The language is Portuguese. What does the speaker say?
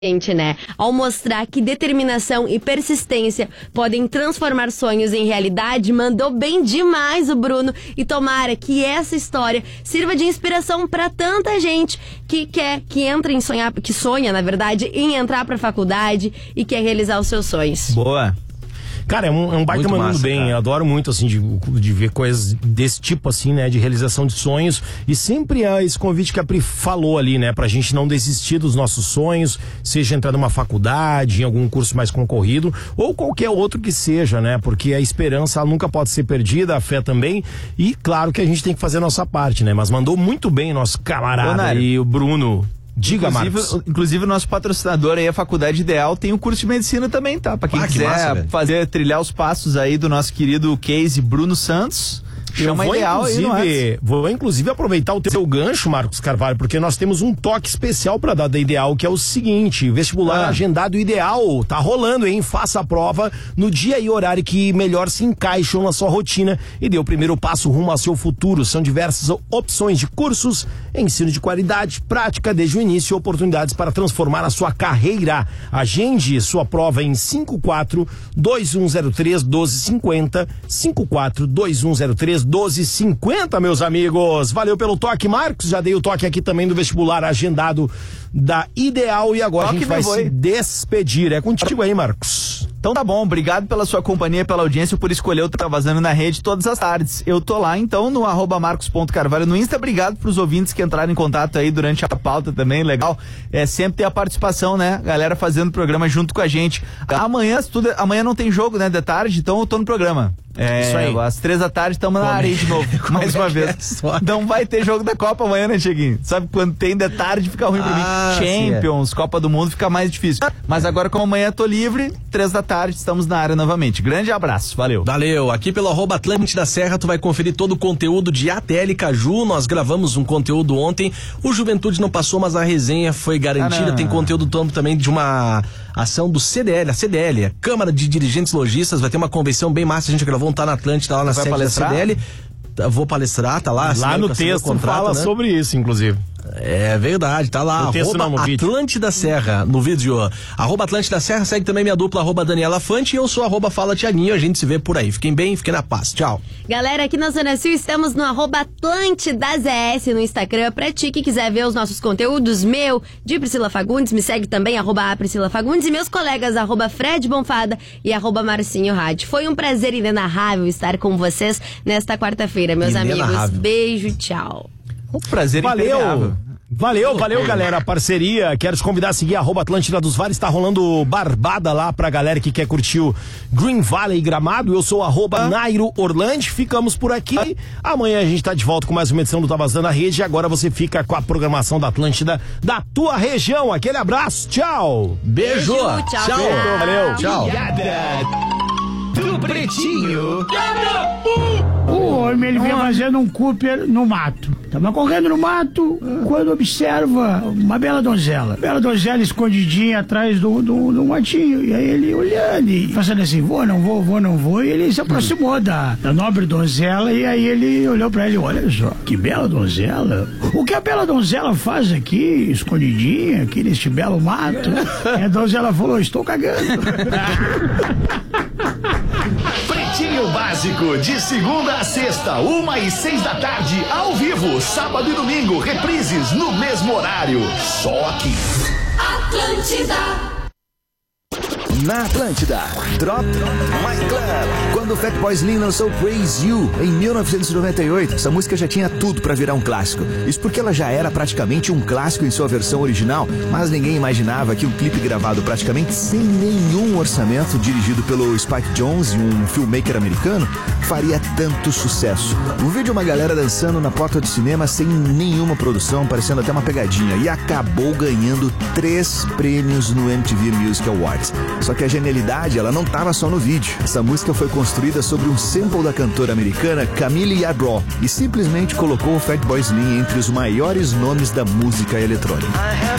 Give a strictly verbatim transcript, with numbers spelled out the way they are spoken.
né? Ao mostrar que determinação e persistência podem transformar sonhos em realidade, mandou bem demais o Bruno, e tomara que essa história sirva de inspiração para tanta gente que quer, que entra em sonhar, que sonha, na verdade, em entrar pra faculdade e quer realizar os seus sonhos. Boa. Cara, é um, é um baita mandando bem, cara. Eu adoro muito, assim, de, de ver coisas desse tipo, assim, né, de realização de sonhos, e sempre é esse convite que a Pri falou ali, né, pra gente não desistir dos nossos sonhos, seja entrar numa faculdade, em algum curso mais concorrido, ou qualquer outro que seja, né, porque a esperança, ela nunca pode ser perdida, a fé também, e claro que a gente tem que fazer a nossa parte, né, mas mandou muito bem nosso camarada aí, o Bruno. Diga, inclusive, Marcos. Inclusive o nosso patrocinador aí, a Faculdade Ideal, tem o curso de medicina também, tá? Pra quem ah, quiser que massa, fazer, trilhar os passos aí do nosso querido case Bruno Santos. Eu vou, ideal inclusive, vou inclusive aproveitar o teu gancho, Marcos Carvalho, porque nós temos um toque especial para dar da Ideal, que é o seguinte: vestibular ah. agendado Ideal, tá rolando, hein? Faça a prova no dia e horário que melhor se encaixam na sua rotina e dê o primeiro passo rumo ao seu futuro. São diversas opções de cursos, ensino de qualidade, prática desde o início, oportunidades para transformar a sua carreira. Agende sua prova em cinco quatro dois um zero três um dois cinco zero, cinco quatro dois um zero três doze cinquenta, meus amigos. Valeu pelo toque, Marcos. Já dei o toque aqui também do vestibular agendado da Ideal, e agora toque a gente vai se despedir. É contigo aí, Marcos. Então tá bom, obrigado pela sua companhia, pela audiência, por escolher o Tá Vazando na Rede todas as tardes. Eu tô lá, então, no arroba marcos.carvalho no Insta. Obrigado pros ouvintes que entraram em contato aí durante a pauta também, legal. É sempre ter a participação, né? Galera fazendo o programa junto com a gente. Amanhã, tudo, amanhã não tem jogo, né, de tarde, então eu tô no programa. É, isso aí. Às três da tarde estamos na área de novo, mais uma vez. Não vai ter jogo da Copa amanhã, né, Cheguinho? Sabe, quando tem de tarde fica ruim pra mim. Champions, Copa do Mundo fica mais difícil. Mas agora, como amanhã eu tô livre, três da tarde estamos na área novamente. Grande abraço, valeu. Valeu, aqui pelo arroba Atlântida Serra tu vai conferir todo o conteúdo de A T L Caju. Nós gravamos um conteúdo ontem, o Juventude não passou, mas a resenha foi garantida. Ah, tem conteúdo também de uma ação do C D L, a C D L, a Câmara de Dirigentes Lojistas, vai ter uma convenção bem massa, a gente gravou um Tá na Atlântida, lá na sede da C D L. Vou palestrar, tá lá. Lá no texto contrato, fala, né, sobre isso, inclusive. É verdade, tá lá. No texto, não, no vídeo. Atlântida Serra, no vídeo. Arroba Atlântida Serra, segue também minha dupla, arroba Daniela Fante, e eu sou arroba Fala Tiaguinho. A gente se vê por aí. Fiquem bem, fiquem na paz. Tchau. Galera, aqui na Zona Sul estamos no arroba Atlântida Z S no Instagram. Pra ti que quiser ver os nossos conteúdos, meu, de Priscila Fagundes, me segue também, arroba a Priscila Fagundes, e meus colegas, arroba Fred Bonfada e arroba Marcinho Rádio. Foi um prazer inenarrável estar com vocês nesta quarta-feira, meus amigos. Beijo, tchau. Um prazer. Valeu. Valeu, valeu, galera, a parceria. Quero te convidar a seguir arroba Atlântida dos Vales. Tá rolando barbada lá pra galera que quer curtir o Green Valley Gramado. Eu sou arroba Nairo Orlandi. Ficamos por aqui. Amanhã a gente tá de volta com mais uma edição do Tá Vazando na Rede. Agora você fica com a programação da Atlântida da tua região. Aquele abraço, tchau. Beijo. Beijo tchau. Tchau. Beijo, valeu. Tchau. Do Pretinho. O homem, ele vinha fazendo um Cooper no mato. Tava correndo no mato, quando observa uma bela donzela. Bela donzela escondidinha atrás do, do, do matinho. E aí ele olhando e fazendo assim, vou, não vou, vou, não vou. E ele se aproximou da, da nobre donzela, e aí ele olhou pra ele, olha só, que bela donzela. O que a bela donzela faz aqui, escondidinha, aqui neste belo mato? E a donzela falou, estou cagando. Pretinho Básico, de segunda a sexta, uma e seis da tarde, ao vivo, sábado e domingo, reprises no mesmo horário. Só aqui. Atlântida. Na Atlântida, Drop My Club. Quando o Fatboy Slim lançou Praise You em mil novecentos e noventa e oito, essa música já tinha tudo pra virar um clássico. Isso porque ela já era praticamente um clássico em sua versão original, mas ninguém imaginava que um clipe gravado praticamente sem nenhum orçamento, dirigido pelo Spike Jonze, um filmmaker americano, faria tanto sucesso. O vídeo é uma galera dançando na porta do cinema sem nenhuma produção, parecendo até uma pegadinha, e acabou ganhando três prêmios no M T V Music Awards. Só que a genialidade, ela não estava só no vídeo. Essa música foi construída sobre um sample da cantora americana Camille Yarbrough e simplesmente colocou o Fatboy Slim entre os maiores nomes da música eletrônica.